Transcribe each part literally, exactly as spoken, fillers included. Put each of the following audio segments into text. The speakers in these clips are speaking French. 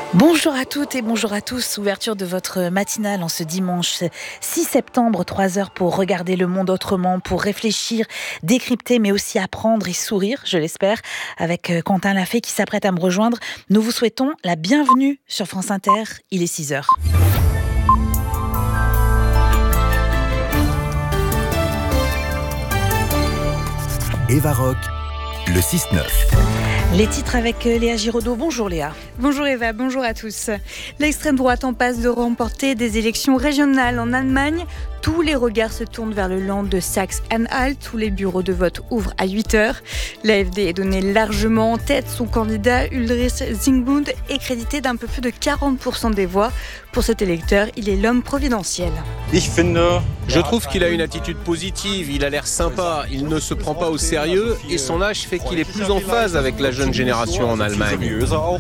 Bonjour à toutes et bonjour à tous. Ouverture de votre matinale en ce dimanche six septembre, trois heures pour regarder le monde autrement, pour réfléchir, décrypter, mais aussi apprendre et sourire, je l'espère, avec Quentin Lafay qui s'apprête à me rejoindre. Nous vous souhaitons la bienvenue sur France Inter. Il est six heures. Eva Rock, le six neuf. Les titres avec Léa Giraudot. Bonjour Léa. Bonjour Eva, bonjour à tous. L'extrême droite en passe de remporter des élections régionales en Allemagne. Tous les regards se tournent vers le land de Saxe-Anhalt. Tous les bureaux de vote ouvrent à huit heures. L'A F D est donné largement en tête. Son candidat Ulrich Zingmund est crédité d'un peu plus de quarante pour cent des voix. Pour cet électeur, il est l'homme providentiel. Je trouve qu'il a une attitude positive, il a l'air sympa, il ne se prend pas au sérieux et son âge fait qu'il est plus en phase avec la jeune génération en Allemagne.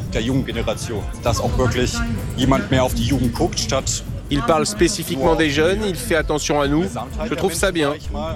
Il parle spécifiquement des jeunes, il fait attention à nous, je trouve ça bien.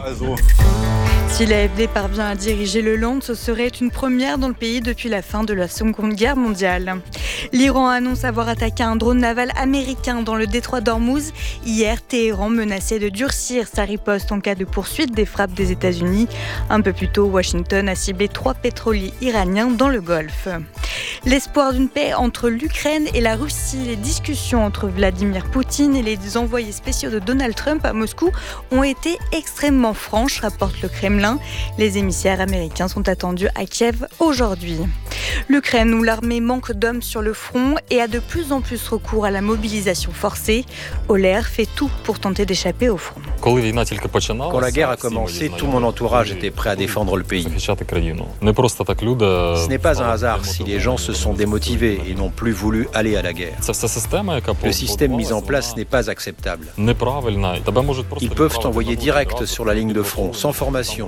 Si l'A F D parvient à diriger le land, ce serait une première dans le pays depuis la fin de la Seconde Guerre mondiale. L'Iran annonce avoir attaqué un drone naval américain dans le détroit d'Ormuz. Hier, Téhéran menaçait de durcir sa riposte en cas de poursuite des frappes des États-Unis. Un peu plus tôt, Washington a ciblé trois pétroliers iraniens dans le Golfe. L'espoir d'une paix entre l'Ukraine et la Russie, les discussions entre Vladimir Poutine et les envoyés spéciaux de Donald Trump à Moscou ont été extrêmement franches, rapporte le Kremlin. Les émissaires américains sont attendus à Kiev aujourd'hui. L'Ukraine, où l'armée manque d'hommes sur le front et a de plus en plus recours à la mobilisation forcée, Oler fait tout pour tenter d'échapper au front. Quand la guerre a commencé, tout mon entourage était prêt à défendre le pays. Ce n'est pas un hasard si les gens se sont démotivés et n'ont plus voulu aller à la guerre. Le système mis en place n'est pas acceptable. Ils peuvent t'envoyer direct sur la ligne de front, sans formation.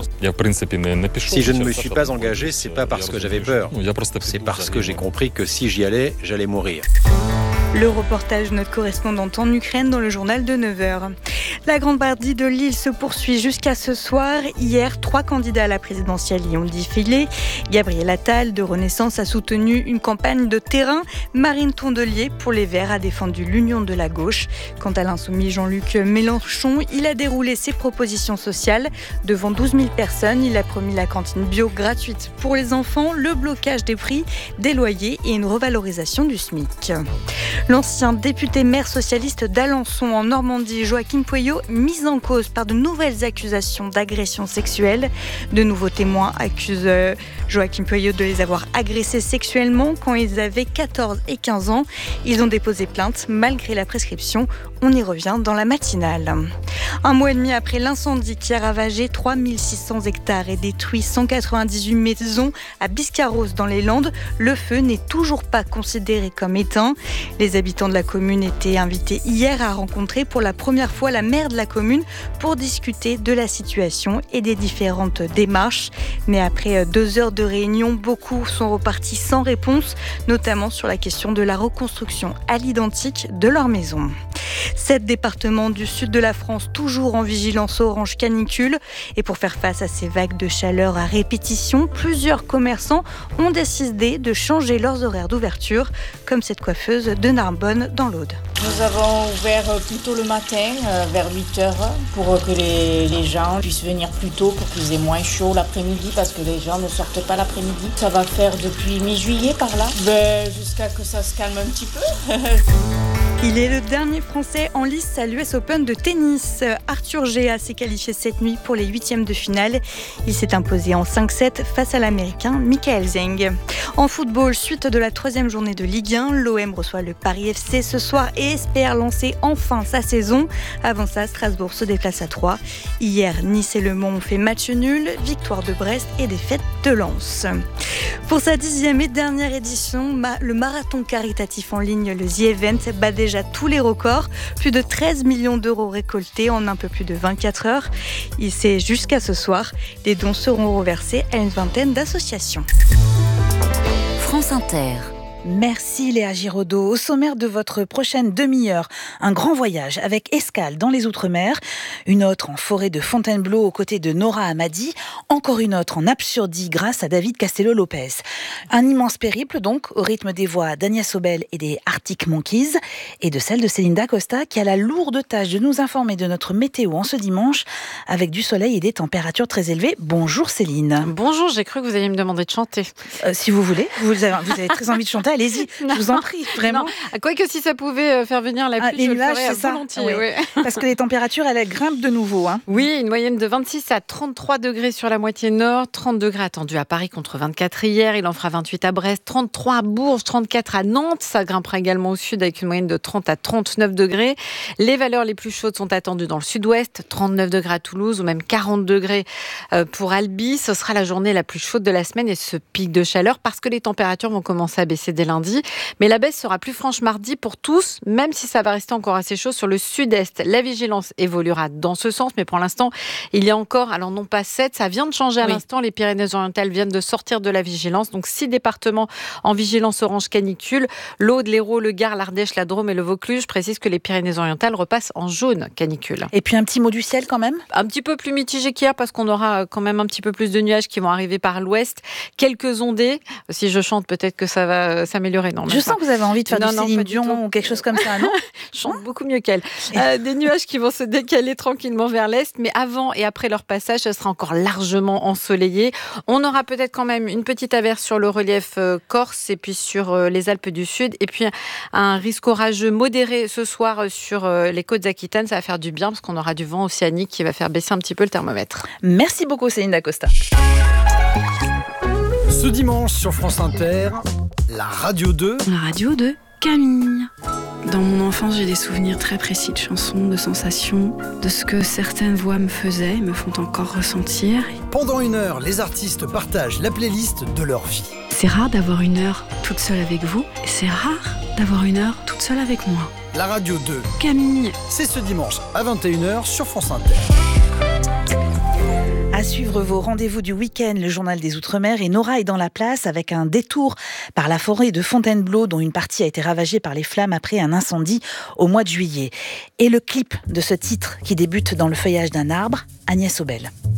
Si je ne me suis pas engagé, c'est pas parce que j'avais peur. C'est parce que j'ai compris que si j'y allais, j'allais mourir. Le reportage de notre correspondante en Ukraine dans le journal de neuf heures. La grande partie de l'île se poursuit jusqu'à ce soir. Hier, trois candidats à la présidentielle y ont défilé. Gabriel Attal de Renaissance a soutenu une campagne de terrain. Marine Tondelier pour les Verts a défendu l'union de la gauche. Quant à l'insoumis Jean-Luc Mélenchon, il a déroulé ses propositions sociales. Devant douze mille personnes, il a promis la cantine bio gratuite pour les enfants, le blocage des prix, des loyers et une revalorisation du SMIC. L'ancien député maire socialiste d'Alençon en Normandie, Joachim Pueyo, mis en cause par de nouvelles accusations d'agression sexuelle. De nouveaux témoins accusent Joachim Pueyo de les avoir agressés sexuellement quand ils avaient quatorze et quinze ans. Ils ont déposé plainte malgré la prescription. On y revient dans la matinale. Un mois et demi après l'incendie qui a ravagé trois mille six cents hectares et détruit cent quatre-vingt-dix-huit maisons à Biscarrosse dans les Landes, le feu n'est toujours pas considéré comme éteint. Les habitants de la commune étaient invités hier à rencontrer pour la première fois la maire de la commune pour discuter de la situation et des différentes démarches. Mais après deux heures de réunion, beaucoup sont repartis sans réponse, notamment sur la question de la reconstruction à l'identique de leur maison. Sept départements du sud de la France toujours en vigilance orange canicule. Et pour faire face à ces vagues de chaleur à répétition, plusieurs commerçants ont décidé de changer leurs horaires d'ouverture, comme cette coiffeuse de Narbonne dans l'Aude. Nous avons ouvert plus tôt le matin, euh, vers huit heures, pour que les, les gens puissent venir plus tôt, pour qu'ils aient moins chaud l'après-midi, parce que les gens ne sortent pas l'après-midi. Ça va faire depuis mi-juillet par là, ben, jusqu'à que ça se calme un petit peu. Il est le dernier Français en lice à l'U S Open de tennis. Arthur Géa s'est qualifié cette nuit pour les huitièmes de finale. Il s'est imposé en cinq sept face à l'Américain Michael Zeng. En football, suite de la troisième journée de Ligue un, l'O M reçoit le Paris F C ce soir et espère lancer enfin sa saison. Avant ça, Strasbourg se déplace à Troyes. Hier, Nice et Le Mans ont fait match nul, victoire de Brest et défaite de Lens. Pour sa dixième et dernière édition, le marathon caritatif en ligne, le The Event, bat déjà tous les records. Plus de treize millions d'euros récoltés en un peu plus de vingt-quatre heures. Il sait jusqu'à ce soir. Les dons seront reversés à une vingtaine d'associations. France Inter. Merci Léa Giraudot. Au sommaire de votre prochaine demi-heure, un grand voyage avec escale dans les Outre-mer, une autre en forêt de Fontainebleau aux côtés de Nora Hamadi, encore une autre en Absurdie grâce à David Castello-Lopez. Un immense périple donc au rythme des voix d'Agnès Sobel et des Arctic Monkeys et de celle de Céline Dacosta qui a la lourde tâche de nous informer de notre météo en ce dimanche avec du soleil et des températures très élevées. Bonjour Céline. Bonjour, j'ai cru que vous alliez me demander de chanter. Euh, si vous voulez, vous avez, vous avez très envie de chanter. Allez-y, je vous en prie, vraiment. Quoique si ça pouvait faire venir la pluie, ah, les je nuages, le ferais c'est volontiers. Ça, oui. Oui. Parce que les températures, elles grimpent de nouveau. Hein. Oui, une moyenne de vingt-six à trente-trois degrés sur la moitié nord, trente degrés attendus à Paris contre vingt-quatre hier, il en fera vingt-huit à Brest, trente-trois à Bourges, trente-quatre à Nantes, ça grimpera également au sud avec une moyenne de trente à trente-neuf degrés. Les valeurs les plus chaudes sont attendues dans le sud-ouest, trente-neuf degrés à Toulouse ou même quarante degrés pour Albi. Ce sera la journée la plus chaude de la semaine et ce pic de chaleur parce que les températures vont commencer à baisser dès lundi. Mais la baisse sera plus franche mardi pour tous, même si ça va rester encore assez chaud sur le sud-est. La vigilance évoluera dans ce sens, mais pour l'instant, il y a encore, alors non pas sept, ça vient de changer à oui. l'instant. Les Pyrénées-Orientales viennent de sortir de la vigilance. Donc six départements en vigilance orange canicule. L'Aude, l'Hérault, le Gard, l'Ardèche, la Drôme et le Vaucluse. Je précise que les Pyrénées-Orientales repassent en jaune canicule. Et puis un petit mot du ciel quand même ? Un petit peu plus mitigé qu'hier parce qu'on aura quand même un petit peu plus de nuages qui vont arriver par l'ouest. Quelques ondées. Si je chante, peut-être que ça va s'améliorer. Non, je sens que vous avez envie de faire non, du non, Céline Dion ou quelque chose comme ça, non ? Je chante hein beaucoup mieux qu'elle. Euh, des nuages qui vont se décaler tranquillement vers l'est, mais avant et après leur passage, ce sera encore largement ensoleillé. On aura peut-être quand même une petite averse sur le relief euh, corse et puis sur euh, les Alpes du Sud, et puis un risque orageux modéré ce soir euh, sur euh, les côtes aquitaines. Ça va faire du bien parce qu'on aura du vent océanique qui va faire baisser un petit peu le thermomètre. Merci beaucoup Céline Dacosta. Ce dimanche sur France Inter, la Radio deux. La Radio de Camille. Dans mon enfance, j'ai des souvenirs très précis de chansons, de sensations, de ce que certaines voix me faisaient, me font encore ressentir. Pendant une heure, les artistes partagent la playlist de leur vie. C'est rare d'avoir une heure toute seule avec vous, et c'est rare d'avoir une heure toute seule avec moi. La Radio deux. Camille. C'est ce dimanche à vingt et une heures sur France Inter. À suivre vos rendez-vous du week-end, le journal des Outre-mer, et Nora est dans la place avec un détour par la forêt de Fontainebleau dont une partie a été ravagée par les flammes après un incendie au mois de juillet. Et le clip de ce titre qui débute dans le feuillage d'un arbre, Agnès Sobel.